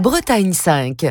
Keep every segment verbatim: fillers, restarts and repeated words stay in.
Bretagne cinq.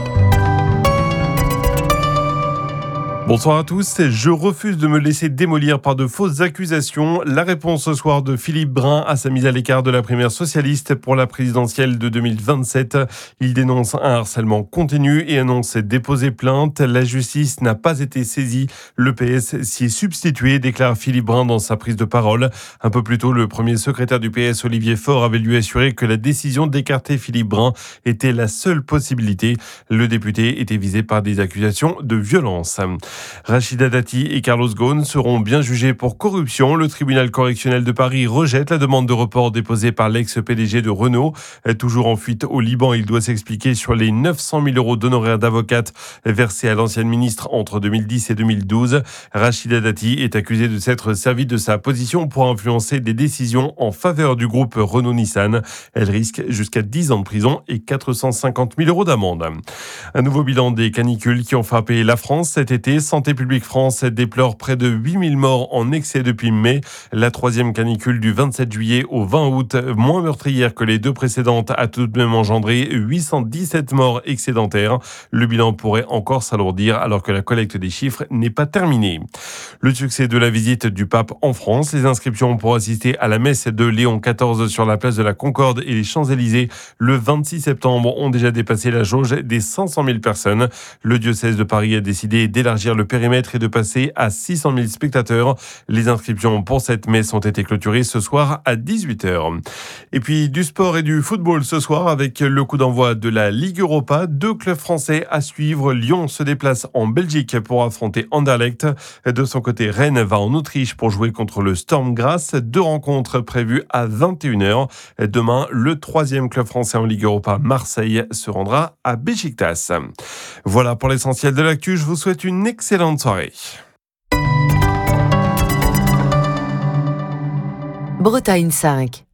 Bonsoir à tous. Je refuse de me laisser démolir par de fausses accusations. La réponse ce soir de Philippe Brun à sa mise à l'écart de la primaire socialiste pour la présidentielle de deux mille vingt-sept. Il dénonce un harcèlement continu et annonce déposer plainte. La justice n'a pas été saisie. Le P S s'y est substitué, déclare Philippe Brun dans sa prise de parole. Un peu plus tôt, le premier secrétaire du P S, Olivier Faure, avait lui assuré que la décision d'écarter Philippe Brun était la seule possibilité. Le député était visé par des accusations de violence. Rachida Dati et Carlos Ghosn seront bien jugés pour corruption. Le tribunal correctionnel de Paris rejette la demande de report déposée par l'ex-P D G de Renault. Toujours en fuite au Liban, il doit s'expliquer sur les neuf cent mille euros d'honoraires d'avocate versés à l'ancienne ministre entre deux mille dix et deux mille douze. Rachida Dati est accusée de s'être servie de sa position pour influencer des décisions en faveur du groupe Renault-Nissan. Elle risque jusqu'à dix ans de prison et quatre cent cinquante mille euros d'amende. Un nouveau bilan des canicules qui ont frappé la France cet été. Santé publique France déplore près de huit mille morts en excès depuis mai. La troisième canicule du vingt-sept juillet au vingt août, moins meurtrière que les deux précédentes, a tout de même engendré huit cent dix-sept morts excédentaires. Le bilan pourrait encore s'alourdir alors que la collecte des chiffres n'est pas terminée. Le succès de la visite du pape en France, les inscriptions pour assister à la messe de Léon quatorze sur la place de la Concorde et les Champs-Élysées le vingt-six septembre ont déjà dépassé la jauge des cinq cent mille personnes. Le diocèse de Paris a décidé d'élargir le périmètre et de passer à six cent mille spectateurs. Les inscriptions pour cette messe ont été clôturées ce soir à dix-huit heures. Et puis du sport et du football ce soir avec le coup d'envoi de la Ligue Europa. Deux clubs français à suivre. Lyon se déplace en Belgique pour affronter Anderlecht. De son côté, Rennes va en Autriche pour jouer contre le Storm Graz. Deux rencontres prévues à vingt et une heures. Demain, le troisième club français en Ligue Europa, Marseille, se rendra à Beşiktaş. Voilà pour l'essentiel de l'actu. Je vous souhaite une excellente soirée. Bretagne cinq.